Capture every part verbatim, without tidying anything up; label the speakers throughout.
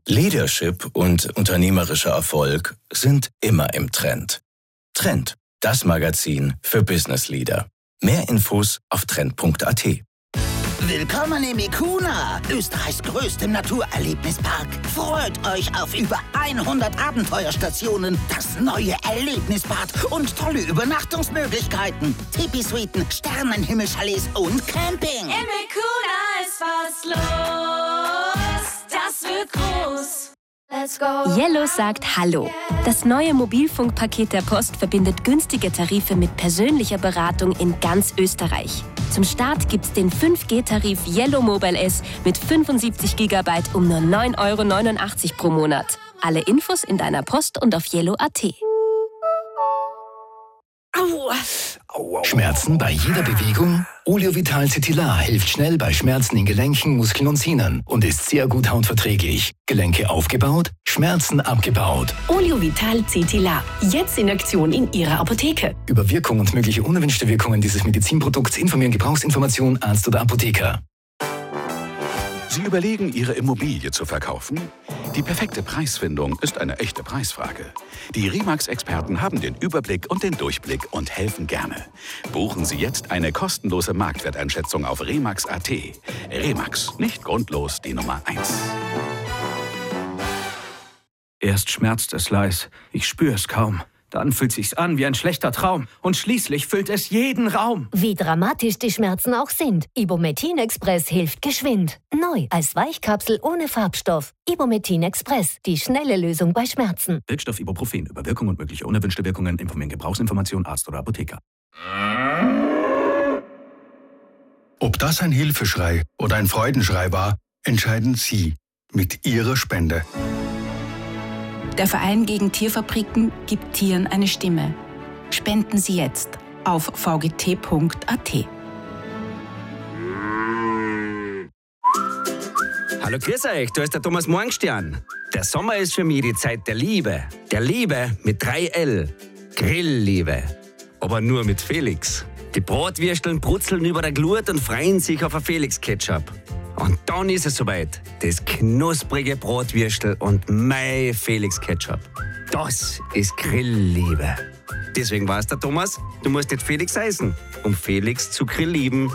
Speaker 1: Leadership und unternehmerischer Erfolg sind immer im Trend. Trend, das Magazin für Business Leader. Mehr Infos auf trend punkt a t.
Speaker 2: Willkommen im Ikuna, Österreichs größtem Naturerlebnispark. Freut euch auf über hundert Abenteuerstationen, das neue Erlebnisbad und tolle Übernachtungsmöglichkeiten. Tipi-Suiten, Sternenhimmelchalets und Camping.
Speaker 3: Im Ikuna ist was los, das wird groß. Let's go.
Speaker 4: Yellow sagt Hallo. Das neue Mobilfunkpaket der Post verbindet günstige Tarife mit persönlicher Beratung in ganz Österreich. Zum Start gibt's den fünf G Tarif Yellow Mobile S mit fünfundsiebzig Gigabyte um nur neun Euro neunundachtzig pro Monat. Alle Infos in deiner Post und auf yellow punkt a t.
Speaker 5: Schmerzen bei jeder Bewegung? Oleovital Cetilar hilft schnell bei Schmerzen in Gelenken, Muskeln und Sehnen und ist sehr gut hautverträglich. Gelenke aufgebaut, Schmerzen abgebaut.
Speaker 6: Oleovital Cetilar. Jetzt in Aktion in Ihrer Apotheke.
Speaker 5: Über Wirkung und mögliche unerwünschte Wirkungen dieses Medizinprodukts informieren Gebrauchsinformation, Arzt oder Apotheker.
Speaker 7: Sie überlegen, Ihre Immobilie zu verkaufen? Die perfekte Preisfindung ist eine echte Preisfrage. Die Remax-Experten haben den Überblick und den Durchblick und helfen gerne. Buchen Sie jetzt eine kostenlose Marktwerteinschätzung auf remax punkt a t. Remax, nicht grundlos die Nummer eins.
Speaker 8: Erst schmerzt es leis, ich spüre es kaum. Dann fühlt sich's an wie ein schlechter Traum und schließlich füllt es jeden Raum.
Speaker 9: Wie dramatisch die Schmerzen auch sind, Ibumetin Express hilft geschwind. Neu als Weichkapsel ohne Farbstoff. Ibumetin Express, die schnelle Lösung bei Schmerzen.
Speaker 8: Wirkstoff Ibuprofen. Über Wirkung und mögliche unerwünschte Wirkungen informieren Gebrauchsinformation, Arzt oder Apotheker.
Speaker 10: Ob das ein Hilfeschrei oder ein Freudenschrei war, entscheiden Sie mit Ihrer Spende.
Speaker 11: Der Verein gegen Tierfabriken gibt Tieren eine Stimme. Spenden Sie jetzt auf v g t punkt a t.
Speaker 12: Hallo, grüß euch, da ist der Thomas Morgenstern. Der Sommer ist für mich die Zeit der Liebe. Der Liebe mit drei L. Grillliebe. Aber nur mit Felix. Die Bratwürsteln brutzeln über der Glut und freuen sich auf ein Felix-Ketchup. Und dann ist es soweit. Das knusprige Bratwürstel und mein Felix-Ketchup. Das ist Grillliebe. Deswegen weiß der Thomas, du musst nicht Felix heißen, um Felix zu grilllieben.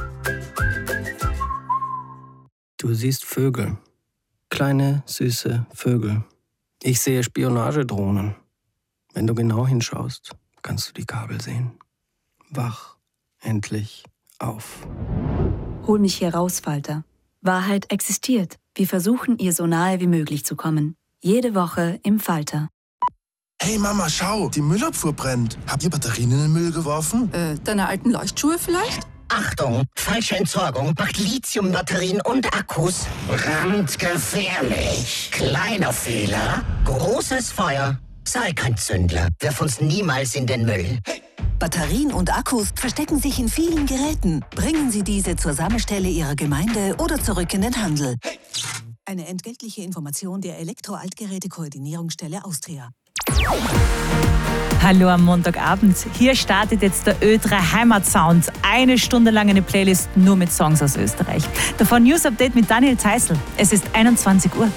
Speaker 13: Du siehst Vögel. Kleine, süße Vögel. Ich sehe Spionagedrohnen. Wenn du genau hinschaust, kannst du die Kabel sehen. Wach endlich auf.
Speaker 14: Hol mich hier raus, Falter. Wahrheit existiert. Wir versuchen, ihr so nahe wie möglich zu kommen. Jede Woche im Falter.
Speaker 15: Hey Mama, schau, die Müllabfuhr brennt. Habt ihr Batterien in den Müll geworfen?
Speaker 16: Äh, deine alten Leuchtschuhe vielleicht?
Speaker 2: Achtung, falsche Entsorgung macht Lithiumbatterien und Akkus brandgefährlich. Kleiner Fehler, großes Feuer. Sei kein Zündler, wirf uns niemals in den Müll.
Speaker 17: Hey. Batterien und Akkus verstecken sich in vielen Geräten. Bringen Sie diese zur Sammelstelle Ihrer Gemeinde oder zurück in den Handel. Hey. Eine entgeltliche Information der Elektro-Altgeräte-Koordinierungsstelle Austria.
Speaker 18: Hallo am Montagabend. Hier startet jetzt der Ö drei Heimatsound. Eine Stunde lang eine Playlist nur mit Songs aus Österreich. Davon News Update mit Daniel Zeisel. Es ist einundzwanzig Uhr.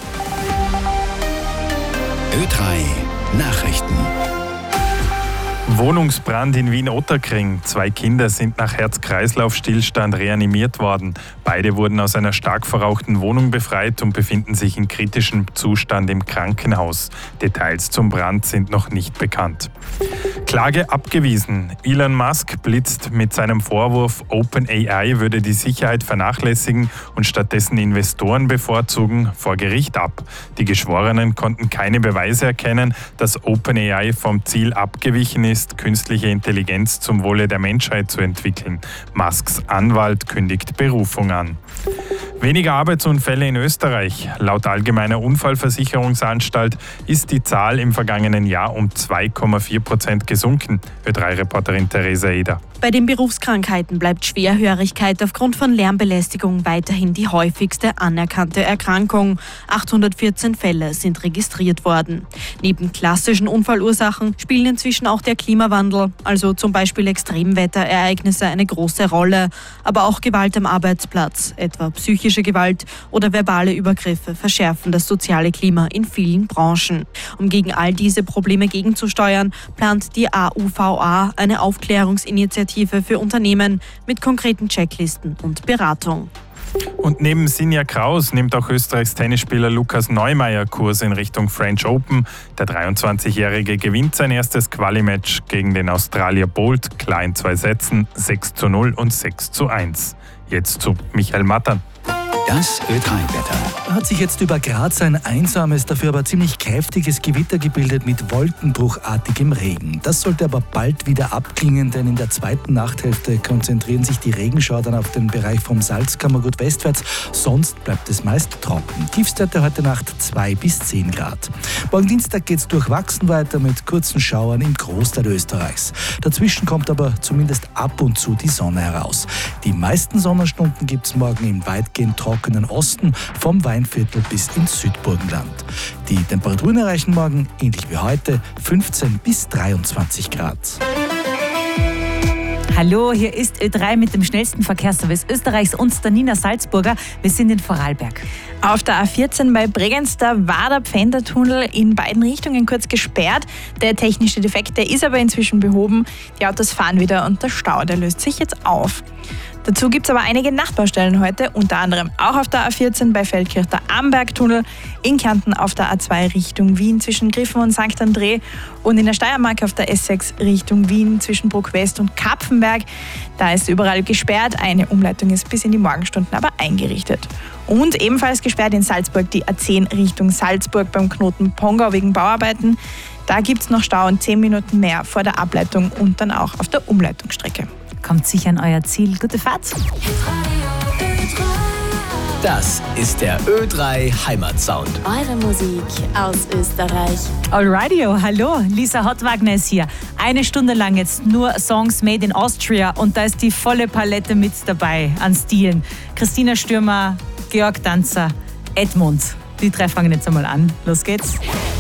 Speaker 5: Ö drei Nachrichten.
Speaker 19: Wohnungsbrand in Wien-Ottakring. Zwei Kinder sind nach Herz-Kreislauf-Stillstand reanimiert worden. Beide wurden aus einer stark verrauchten Wohnung befreit und befinden sich in kritischem Zustand im Krankenhaus. Details zum Brand sind noch nicht bekannt. Klage abgewiesen. Elon Musk blitzt mit seinem Vorwurf, OpenAI würde die Sicherheit vernachlässigen und stattdessen Investoren bevorzugen, vor Gericht ab. Die Geschworenen konnten keine Beweise erkennen, dass OpenAI vom Ziel abgewichen ist, künstliche Intelligenz zum Wohle der Menschheit zu entwickeln. Musks Anwalt kündigt Berufung an. Weniger Arbeitsunfälle in Österreich. Laut Allgemeiner Unfallversicherungsanstalt ist die Zahl im vergangenen Jahr um zwei Komma vier Prozent gesunken. Ö drei Reporterin Theresa Eder.
Speaker 20: Bei den Berufskrankheiten bleibt Schwerhörigkeit aufgrund von Lärmbelästigung weiterhin die häufigste anerkannte Erkrankung. achthundertvierzehn Fälle sind registriert worden. Neben klassischen Unfallursachen spielen inzwischen auch der Klimawandel, also zum Beispiel Extremwetterereignisse, eine große Rolle. Aber auch Gewalt am Arbeitsplatz, etwa psychische Gewalt oder verbale Übergriffe, verschärfen das soziale Klima in vielen Branchen. Um gegen all diese Probleme gegenzusteuern, plant die A U V A eine Aufklärungsinitiative für Unternehmen mit konkreten Checklisten und Beratung.
Speaker 19: Und neben Sinja Kraus nimmt auch Österreichs Tennisspieler Lukas Neumeier Kurs in Richtung French Open. Der dreiundzwanzigjährige gewinnt sein erstes Quali-Match gegen den Australier Bolt, klar in zwei Sätzen, sechs zu null und sechs zu eins. Jetzt zu Michael Mattern.
Speaker 1: Das Ö drei Wetter.
Speaker 21: Hat sich jetzt über Graz ein einsames, dafür aber ziemlich kräftiges Gewitter gebildet mit wolkenbruchartigem Regen. Das sollte aber bald wieder abklingen, denn in der zweiten Nachthälfte konzentrieren sich die Regenschauer dann auf den Bereich vom Salzkammergut westwärts. Sonst bleibt es meist trocken. Tiefstwerte heute Nacht zwei bis zehn Grad. Morgen Dienstag geht es durchwachsen weiter mit kurzen Schauern im Großteil Österreichs. Dazwischen kommt aber zumindest ab und zu die Sonne heraus. Die meisten Sonnenstunden gibt es morgen im weitgehend trockenen Osten, vom Weinviertel bis ins Südburgenland. Die Temperaturen erreichen morgen, ähnlich wie heute, fünfzehn bis dreiundzwanzig Grad.
Speaker 18: Hallo, hier ist Ö drei mit dem schnellsten Verkehrsservice Österreichs und der Nina Salzburger. Wir sind in Vorarlberg.
Speaker 22: Auf der A vierzehn bei Bregenz, da war der Pfändertunnel in beiden Richtungen kurz gesperrt. Der technische Defekt, der ist aber inzwischen behoben. Die Autos fahren wieder und der Stau, der löst sich jetzt auf. Dazu gibt es aber einige Nachbaustellen heute, unter anderem auch auf der A vierzehn bei Feldkirch der Ambergtunnel, in Kärnten auf der A zwei Richtung Wien zwischen Griffen und Sankt André und in der Steiermark auf der S sechs Richtung Wien zwischen Bruck West und Kapfenberg. Da ist überall gesperrt, eine Umleitung ist bis in die Morgenstunden aber eingerichtet. Und ebenfalls gesperrt in Salzburg die A zehn Richtung Salzburg beim Knoten Pongau wegen Bauarbeiten. Da gibt es noch Stau und zehn Minuten mehr vor der Ableitung und dann auch auf der Umleitungsstrecke.
Speaker 18: Kommt sicher an euer Ziel. Gute Fahrt!
Speaker 5: Das ist der Ö drei Heimatsound.
Speaker 3: Eure Musik aus Österreich.
Speaker 18: Allrighty-o, hallo, Lisa Hottwagner ist hier. Eine Stunde lang jetzt nur Songs made in Austria und da ist die volle Palette mit dabei an Stilen. Christina Stürmer, Georg Danzer, Edmund. Die drei fangen jetzt einmal an. Los geht's.